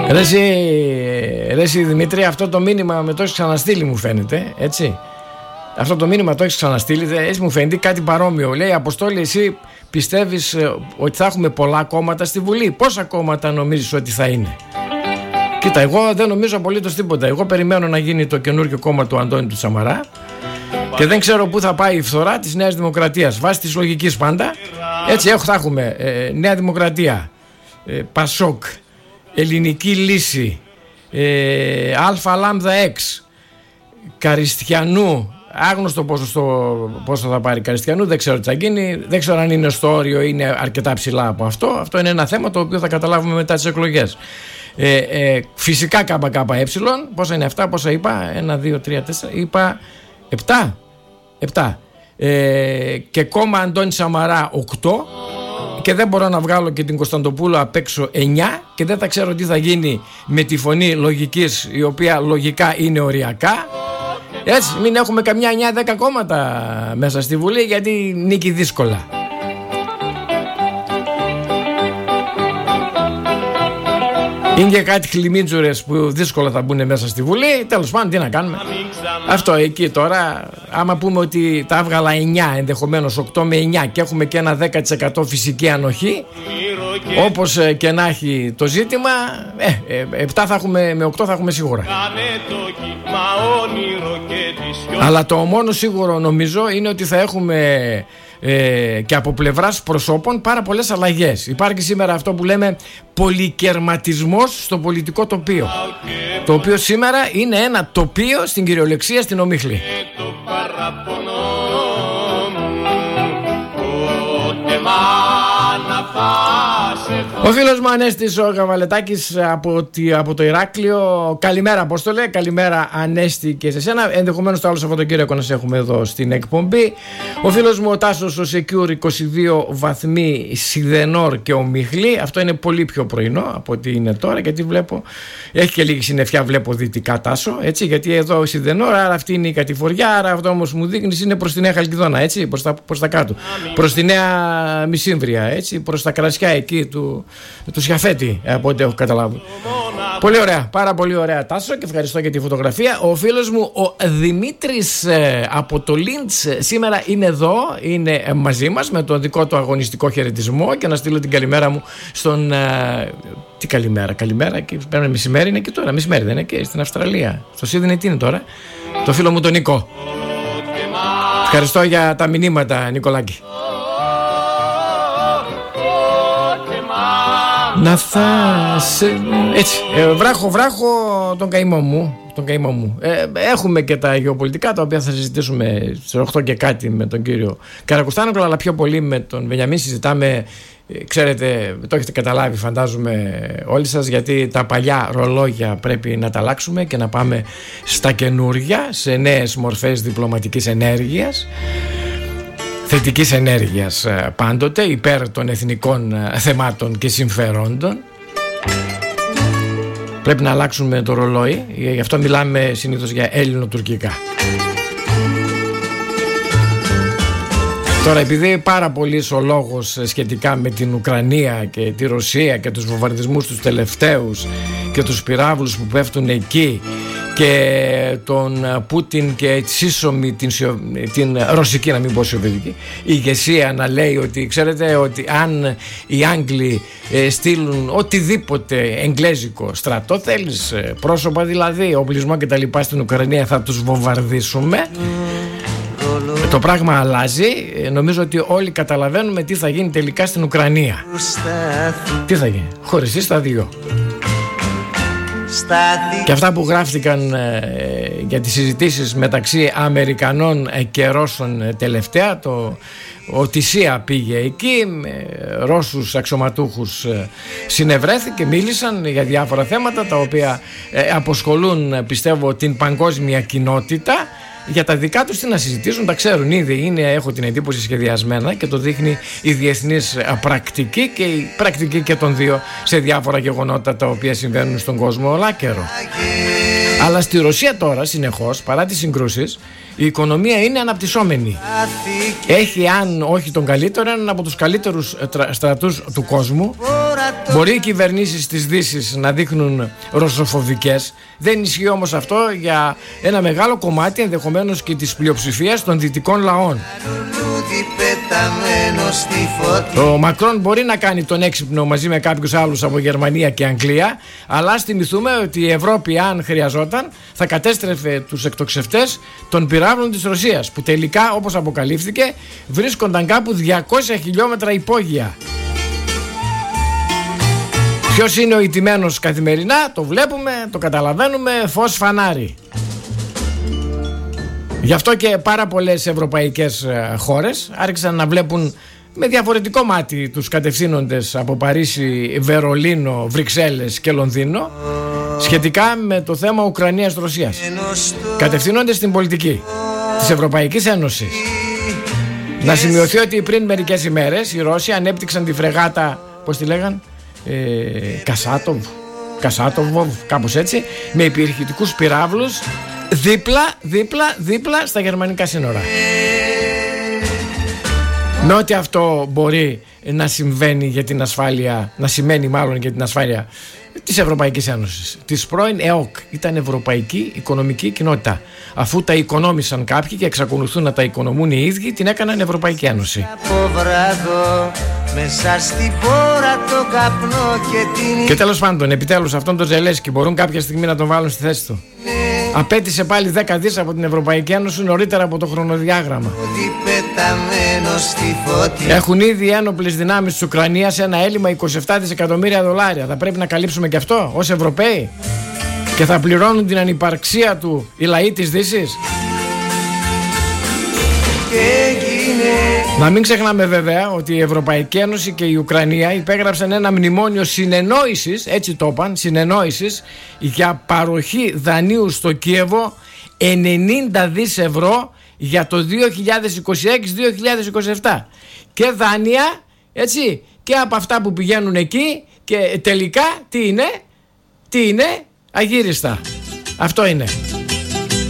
Ρε εσύ Δημήτρη, αυτό το μήνυμα με το έχεις ξαναστείλει, μου φαίνεται, έτσι. Αυτό το μήνυμα το έχεις ξαναστείλει, έτσι μου φαίνεται κάτι παρόμοιο. Λέει, Αποστόλη, εσύ πιστεύεις ότι θα έχουμε πολλά κόμματα στη Βουλή? Πόσα κόμματα νομίζεις ότι θα είναι? Κοίτα, εγώ δεν νομίζω απολύτως τίποτα. Εγώ περιμένω να γίνει το καινούργιο κόμμα του Αντώνη του Σαμαρά και δεν ξέρω πού θα πάει η φθορά της Νέας Δημοκρατίας. Βάσει της λογικής πάντα. Έτσι θα έχουμε Νέα Δημοκρατία, Πασόκ, Ελληνική Λύση, Αλφα Λάμδα Εξ, Καριστιανού. Άγνωστο πόσο θα πάρει Καριστιανού, δεν ξέρω τι θα γίνει. Δεν ξέρω αν είναι στο όριο ή είναι αρκετά ψηλά από αυτό. Αυτό είναι ένα θέμα το οποίο θα καταλάβουμε μετά τις εκλογές. Φυσικά ΚΚΕ. Πόσα είναι αυτά, πόσα είπα? 1, 2, 3, 4. Είπα 7. Και κόμμα Αντώνη Σαμαρά 8. Και δεν μπορώ να βγάλω και την Κωνσταντοπούλου απ' έξω 9. Και δεν θα ξέρω τι θα γίνει με τη φωνή λογικής, η οποία λογικά είναι οριακά. Έτσι, μην έχουμε καμιά 9-10 κόμματα μέσα στη Βουλή, γιατί νίκη δύσκολα. Είναι και κάτι χλιμίτζουρες που δύσκολα θα μπουν μέσα στη Βουλή. Τέλος πάντων, τι να κάνουμε. Αυτό εκεί τώρα, άμα πούμε ότι τα έβγαλα 9, ενδεχομένως 8 με 9, και έχουμε και ένα 10% φυσική ανοχή, όπως και να έχει το ζήτημα, 7 θα έχουμε, με 8 θα έχουμε σίγουρα. Αλλά το μόνο σίγουρο νομίζω είναι ότι θα έχουμε και από πλευράς προσώπων πάρα πολλές αλλαγές. Υπάρχει σήμερα αυτό που λέμε πολυκερματισμός στο πολιτικό τοπίο, το οποίο σήμερα είναι ένα τοπίο στην κυριολεξία στην Ομίχλη. Ο φίλος μου Ανέστης ο Γαβαλετάκης από το Ηράκλειο. Καλημέρα Απόστολε, καλημέρα Ανέστη και σε σένα. Ενδεχομένως το άλλο Σαββατοκύριακο να σε έχουμε εδώ στην εκπομπή. Ο φίλος μου ο Τάσος ο Secure, 22 βαθμοί Σιδενόρ και Ομίχλη. Αυτό είναι πολύ πιο πρωινό από ό,τι είναι τώρα, γιατί βλέπω έχει και λίγη συννεφιά, βλέπω δυτικά Τάσο, έτσι, γιατί εδώ Σιδενόρ, άρα αυτή είναι η κατηφοριά, άρα αυτό όμως μου δείχνει είναι προς τη Νέα Χαλκιδόνα, έτσι, προς τα κάτω, προς τη Νέα Μισύμβρια, έτσι, προς τα κρασιά εκεί του Σιαφέτη, από ό,τι έχω καταλάβει. Πολύ ωραία, πάρα πολύ ωραία Τάσο, και ευχαριστώ για τη φωτογραφία. Ο φίλος μου ο Δημήτρης από το Λίντς σήμερα είναι εδώ, είναι μαζί μας με τον δικό του αγωνιστικό χαιρετισμό, και να στείλω την καλημέρα μου στον... τι καλημέρα, και παίρνει μεσημέρι, είναι και τώρα, μεσημέρι δεν είναι και στην Αυστραλία, στο Σίδνεϊ τι είναι τώρα, το φίλο μου τον Νίκο. Ευχαριστώ για τα μηνύματα Νικολάκη. Να έτσι, βράχω τον καημό μου. Έχουμε και τα γεωπολιτικά, τα οποία θα συζητήσουμε στις 8 και κάτι με τον κύριο Καρακουστάνογλου, αλλά πιο πολύ με τον Βενιαμίν συζητάμε, ξέρετε, το έχετε καταλάβει φαντάζομαι όλοι σας, γιατί τα παλιά ρολόγια πρέπει να τα αλλάξουμε και να πάμε στα καινούργια, σε νέες μορφές διπλωματικής ενέργειας, θετικής ενέργειας πάντοτε, υπέρ των εθνικών θεμάτων και συμφερόντων. Πρέπει να αλλάξουμε το ρολόι, γι' αυτό μιλάμε συνήθως για έλληνο-τουρκικά. Τώρα, επειδή πάρα πολύς ο λόγος σχετικά με την Ουκρανία και τη Ρωσία και τους βομβαρδισμούς τους τελευταίους και τους πυράβλους που πέφτουν εκεί και τον Πούτιν και σύσσωμη την ρωσική, να μην πω σοβιετική ηγεσία, να λέει ότι ξέρετε ότι αν οι Άγγλοι στείλουν οτιδήποτε εγγλέζικο στρατό, θέλεις πρόσωπα δηλαδή, οπλισμό και τα λοιπά στην Ουκρανία, θα τους βομβαρδίσουμε. Το πράγμα αλλάζει. Νομίζω ότι όλοι καταλαβαίνουμε τι θα γίνει τελικά στην Ουκρανία. Τι θα γίνει, χωριστεί στα δύο. Και αυτά που γράφτηκαν για τις συζητήσεις μεταξύ Αμερικανών και Ρώσων τελευταία, ο Τισία πήγε εκεί, Ρώσους αξιωματούχους συνευρέθηκε, μίλησαν για διάφορα θέματα τα οποία αποσχολούν, πιστεύω, την παγκόσμια κοινότητα. Για τα δικά τους τι να συζητήσουν, τα ξέρουν ήδη, έχω την εντύπωση, σχεδιασμένα, και το δείχνει η διεθνής πρακτική και η πρακτική και των δύο σε διάφορα γεγονότα τα οποία συμβαίνουν στον κόσμο ολάκερο. Αλλά στη Ρωσία τώρα συνεχώς, παρά τις συγκρούσεις, η οικονομία είναι αναπτυσσόμενη. Έχει, αν αν όχι τον καλύτερο, έναν από τους καλύτερους στρατούς του κόσμου. Μπορεί οι κυβερνήσεις της Δύσης να δείχνουν ρωσοφοβικές. Δεν ισχύει όμως αυτό για ένα μεγάλο κομμάτι, ενδεχομένως και της πλειοψηφίας των δυτικών λαών. Ο Μακρόν μπορεί να κάνει τον έξυπνο μαζί με κάποιους άλλους από Γερμανία και Αγγλία, αλλά ας θυμηθούμε ότι η Ευρώπη, αν χρειαζόταν, θα κατέστρεφε τους εκτοξευτές των πυράβλων της Ρωσίας, που τελικά, όπως αποκαλύφθηκε, βρίσκονταν κάπου 200 χιλιόμετρα υπόγεια. Ποιος είναι ο ηττημένος καθημερινά, το βλέπουμε, το καταλαβαίνουμε, φως φανάρι. Γι' αυτό και πάρα πολλές ευρωπαϊκές χώρες άρχισαν να βλέπουν με διαφορετικό μάτι τους κατευθύνοντες από Παρίσι, Βερολίνο, Βρυξέλλες και Λονδίνο σχετικά με το θέμα Ουκρανίας-Ρωσίας. Κατευθύνοντες στην πολιτική της Ευρωπαϊκής Ένωσης. Να σημειωθεί ότι πριν μερικές ημέρες οι Ρώσοι ανέπτυξαν τη φρεγάτα, πώς τη λέγαν, Κασάτοβ, κάπως έτσι, με υπηρετικούς πυράβλους δίπλα στα γερμανικά σύνορα. Με ό,τι αυτό μπορεί να συμβαίνει για την ασφάλεια, να σημαίνει μάλλον για την ασφάλεια της Ευρωπαϊκής Ένωσης. Της πρώην ΕΟΚ, ήταν Ευρωπαϊκή Οικονομική Κοινότητα. Αφού τα οικονόμησαν κάποιοι και εξακολουθούν να τα οικονομούν οι ίδιοι, την έκαναν Ευρωπαϊκή Ένωση. Και τέλος πάντων, επιτέλους αυτόν τον Ζελένσκι μπορούν κάποια στιγμή να τον βάλουν στη θέση του. Απέτησε πάλι 10 δις από την Ευρωπαϊκή Ένωση νωρίτερα από το χρονοδιάγραμμα. Έχουν ήδη ένοπλες δυνάμεις της Ουκρανίας ένα έλλειμμα 27 δισεκατομμύρια δολάρια. Θα πρέπει να καλύψουμε και αυτό ως Ευρωπαίοι? Και θα πληρώνουν την ανυπαρξία του οι λαοί της Δύσης? Να μην ξεχνάμε βέβαια ότι η Ευρωπαϊκή Ένωση και η Ουκρανία υπέγραψαν ένα μνημόνιο συνεννόησης, έτσι το είπαν, συνεννόησης, για παροχή δανείου στο Κίεβο 90 δις ευρώ για το 2026-2027. Και δάνεια, έτσι, και από αυτά που πηγαίνουν εκεί, και τελικά τι είναι, αγύριστα. Αυτό είναι.